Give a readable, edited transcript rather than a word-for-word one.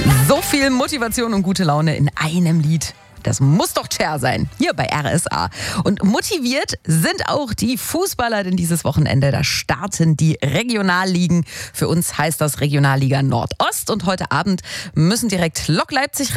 So viel Motivation und gute Laune in einem Lied. Das muss doch Cher sein, hier bei RSA. Und motiviert sind auch die Fußballer, denn dieses Wochenende, da starten die Regionalligen. Für uns heißt das Regionalliga Nordost und heute Abend müssen direkt Lok Leipzig